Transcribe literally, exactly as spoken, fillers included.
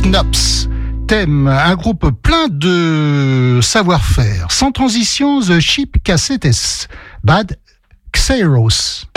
Knops. Thème, un groupe plein de savoir-faire. Sans transition, The Cheap Cassettes. Bad Xeros.